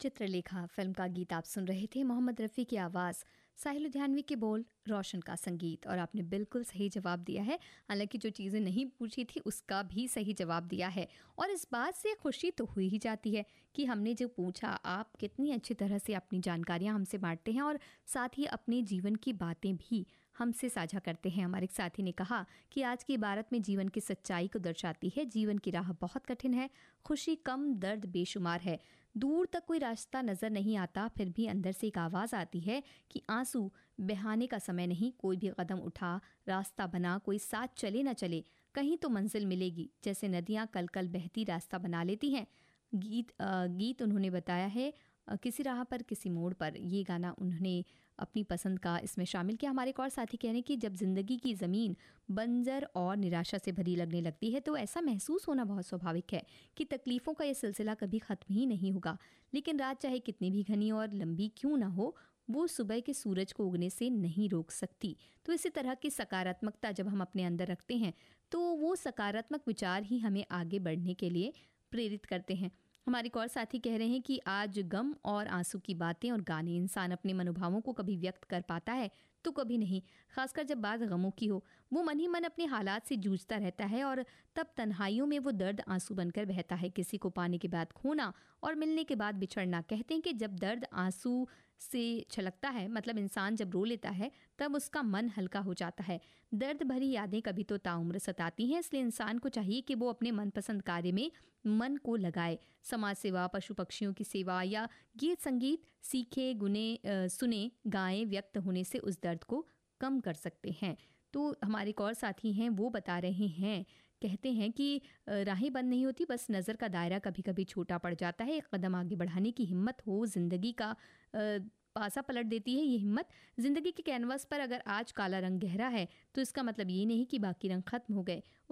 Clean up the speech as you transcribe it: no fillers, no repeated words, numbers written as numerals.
Chitralekha film का गीत आप सुन रहे थे। मोहम्मद रफ़ी की आवाज़, साहिल लुधियानवी के बोल, रोशन का संगीत। और आपने बिल्कुल सही जवाब दिया है। हालांकि जो चीज़ें नहीं पूछी थी उसका भी सही जवाब दिया है। और इस बात से खुशी तो हुई ही जाती है कि हमने जो पूछा, आप कितनी अच्छी तरह से अपनी जानकारियाँ हमसे बांटते हैं और साथ ही अपने जीवन की बातें भी हमसे साझा करते हैं। हमारे एक साथी ने कहा कि आज की इबारत में जीवन की सच्चाई को दर्शाती है। जीवन की राह बहुत कठिन है, खुशी कम, दर्द बेशुमार है। दूर तक कोई रास्ता नजर नहीं आता, फिर भी अंदर से एक आवाज़ आती है कि आंसू बहाने का समय नहीं। कोई भी कदम उठा, रास्ता बना, कोई साथ चले न चले, कहीं तो मंजिल मिलेगी। जैसे नदियाँ कल कल बहती रास्ता बना लेती हैं। गीत उन्होंने बताया है किसी राह पर किसी मोड़ पर। ये गाना उन्होंने अपनी पसंद का इसमें शामिल किया। हमारे एक और साथी कह रहे हैं कि जब जिंदगी की ज़मीन बंजर और निराशा से भरी लगने लगती है तो ऐसा महसूस होना बहुत स्वाभाविक है कि तकलीफ़ों का ये सिलसिला कभी ख़त्म ही नहीं होगा। लेकिन रात चाहे कितनी भी घनी और लंबी क्यों ना हो, वो सुबह के सूरज को उगने से नहीं रोक सकती। तो इसी तरह की सकारात्मकता जब हम अपने अंदर रखते हैं तो वो सकारात्मक विचार ही हमें आगे बढ़ने के लिए प्रेरित करते हैं। हमारे एक और साथी कह रहे हैं कि आज गम और आंसू की बातें और गाने, इंसान अपने मनोभावों को कभी व्यक्त कर पाता है तो कभी नहीं, खासकर जब बात गमों की हो। वो मन ही मन अपने हालात से जूझता रहता है और तब तन्हाइयों में वो दर्द आंसू बनकर बहता है। किसी को पाने के बाद खोना और मिलने के बाद बिछड़ना। कहते हैं कि जब दर्द आंसू से छलकता है, मतलब इंसान जब रो लेता है, तब उसका मन हल्का हो जाता है। दर्द भरी यादें कभी तो ताउम्र सताती हैं, इसलिए इंसान को चाहिए कि वो अपने मनपसंद कार्य में मन को लगाए। समाज सेवा, पशु पक्षियों की सेवा या गीत संगीत सीखे, सुने, गाएं, व्यक्त होने से उस दर्द को कम कर सकते हैं। तो हमारे एक और साथी हैं, वो बता रहे हैं, कहते हैं कि राहें बंद नहीं होती, बस नज़र का दायरा कभी कभी छोटा पड़ जाता है। एक कदम आगे बढ़ाने की हिम्मत हो, ज़िंदगी का पासा पलट देती है ये हिम्मत। ज़िंदगी के कैनवास पर अगर आज काला रंग गहरा है तो इसका मतलब ये नहीं कि बाकी रंग खत्म हो गए।